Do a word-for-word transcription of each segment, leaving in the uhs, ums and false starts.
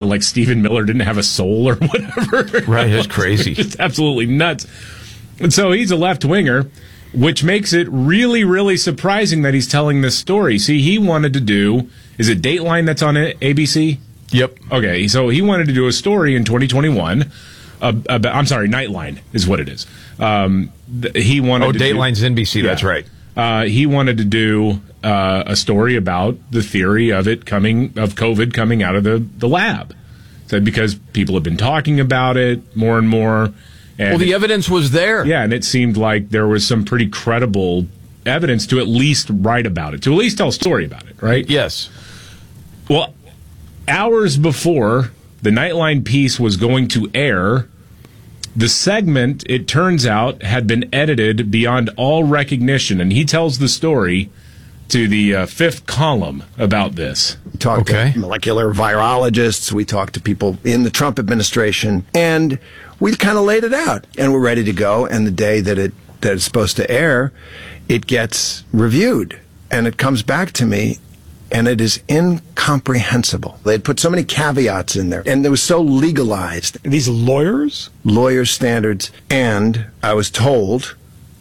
like Stephen Miller didn't have a soul or whatever. Right, it's crazy. It's absolutely nuts. And so he's a left-winger, which makes it really, really surprising that he's telling this story. See, he wanted to do, is it Dateline that's on A B C? Yep. Okay, so he wanted to do a story in twenty twenty-one. Uh, about, I'm sorry, Nightline is what it is. Um, th- he wanted. Oh, to Dateline's do, N B C. Yeah. That's right. Uh, he wanted to do uh, a story about the theory of it coming of COVID coming out of the, the lab. So because people have been talking about it more and more. And well, the it, evidence was there. Yeah, and it seemed like there was some pretty credible evidence to at least write about it, to at least tell a story about it, right? Yes. Well, hours before the Nightline piece was going to air, the segment, it turns out, had been edited beyond all recognition, and he tells the story to the uh, fifth column about this. We talked okay. to molecular virologists. We talked to people in the Trump administration, and we kind of laid it out, and we're ready to go. And the day that it that it's supposed to air, it gets reviewed, and it comes back to me, and it is incomprehensible. They had put so many caveats in there, and it was so legalized. These lawyers? Lawyer standards. And I was told,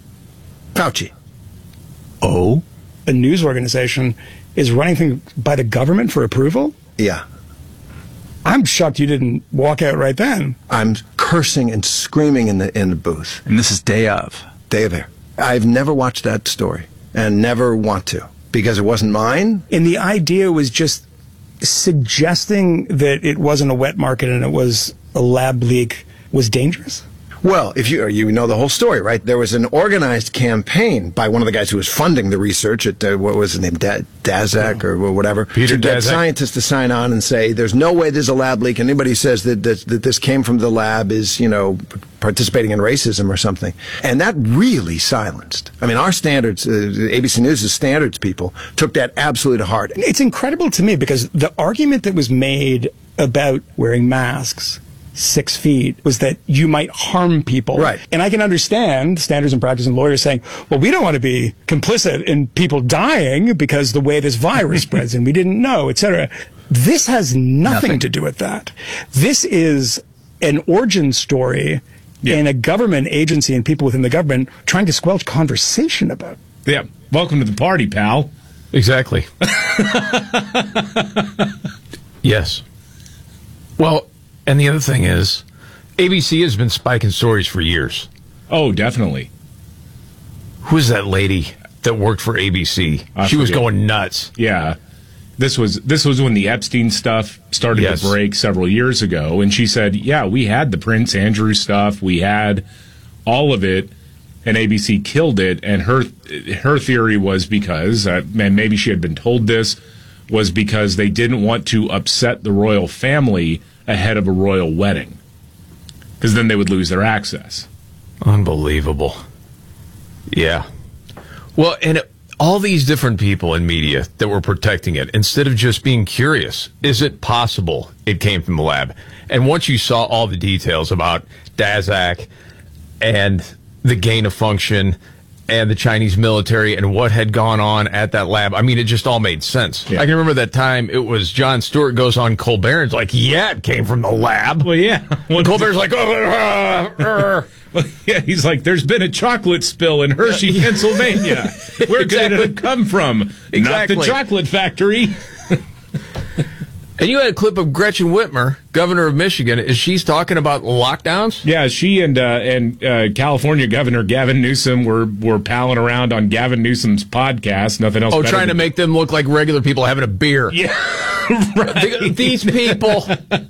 Fauci. Oh? A news organization is running things by the government for approval? Yeah. I'm shocked you didn't walk out right then. I'm cursing and screaming in the in the booth. And this is day of. Day of air. I've never watched that story and never want to. Because it wasn't mine? And the idea was just suggesting that it wasn't a wet market and it was a lab leak was dangerous? Well, if you you know the whole story, right? There was an organized campaign by one of the guys who was funding the research at, uh, what was his name, da- Daszak or whatever, Peter to get Daszak. scientists to sign on and say, there's no way there's a lab leak. Anybody who says that, that, that this came from the lab is, you know, participating in racism or something. And that really silenced. I mean, our standards, uh, A B C News' standards people, took that absolutely to heart. It's incredible to me because the argument that was made about wearing masks six feet was that you might harm people. Right. And I can understand standards and practice and lawyers saying, well, we don't want to be complicit in people dying because the way this virus spreads and we didn't know, et cetera. This has nothing, Nothing. to do with that. This is an origin story Yeah. in a government agency and people within the government trying to squelch conversation about it. Yeah. Welcome to the party, pal. Exactly. Yes. Well, and the other thing is, A B C has been spiking stories for years. Oh, definitely. Who is that lady that worked for A B C? I she was forget. going nuts. Yeah. This was this was when the Epstein stuff started Yes. to break several years ago, and she said, "Yeah, we had the Prince Andrew stuff, we had all of it, and A B C killed it." And her her theory was because, uh, and maybe she had been told this, was because they didn't want to upset the royal family ahead of a royal wedding, because then they would lose their access. Unbelievable. Yeah. Well, and it, all these different people in media that were protecting it, instead of just being curious, is it possible it came from the lab? And once you saw all the details about Daszak and the gain of function and the Chinese military and what had gone on at that lab, I mean, it just all made sense. Yeah. I can remember that time it was Jon Stewart goes on Colbert and it's like, yeah, it came from the lab. Well, yeah. And Colbert's like, oh, uh, uh. Well, yeah, he's like, there's been a chocolate spill in Hershey, Pennsylvania. Where could it Exactly. have come from? Exactly. Not the chocolate factory. And you had a clip of Gretchen Whitmer, governor of Michigan, as she's talking about lockdowns. Yeah, she and uh, and uh, California Governor Gavin Newsom were were palling around on Gavin Newsom's podcast. Nothing else. Oh, better trying to than- make them look like regular people having a beer. Yeah, right. These people.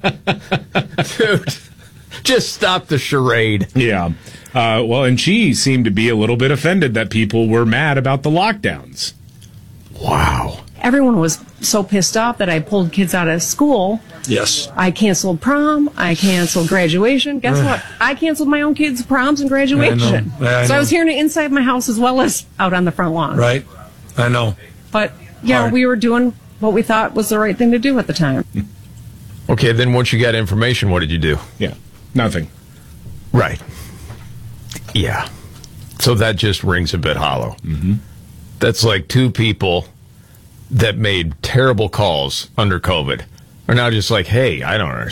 Dude, just stop the charade. Yeah. Uh, well, and she seemed to be a little bit offended that people were mad about the lockdowns. Wow. Everyone was so pissed off that I pulled kids out of school. Yes. I canceled prom. I canceled graduation. Guess what? I canceled my own kids' proms and graduation. I know. Yeah, I so I know. was hearing it inside my house as well as out on the front lawn. Right. I know. But, yeah, Hard. we were doing what we thought was the right thing to do at the time. Okay, then once you got information, what did you do? Yeah, nothing. Right. Yeah. So that just rings a bit hollow. Mm-hmm. That's like two people that made terrible calls under COVID are now just like, hey, I don't understand.